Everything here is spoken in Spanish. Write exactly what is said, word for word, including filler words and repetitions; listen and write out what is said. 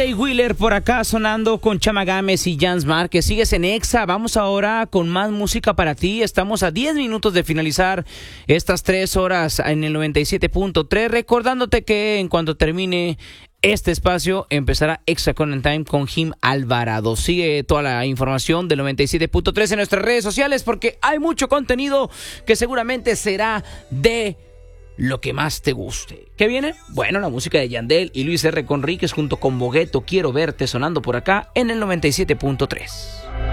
Hey Wheeler por acá sonando con Chama Gámez y Jans Márquez. Sigues en Exa. Vamos ahora con más música para ti. Estamos a diez minutos de finalizar estas tres horas en el noventa y siete punto tres. Recordándote que en cuanto termine este espacio empezará Exa Content Time con Jim Alvarado. Sigue toda la información del noventa y siete punto tres en nuestras redes sociales porque hay mucho contenido que seguramente será de lo que más te guste. ¿Qué viene? Bueno, la música de Yandel y Luis R. Conríquez junto con Bogueto, Quiero Verte, sonando por acá en el noventa y siete punto tres.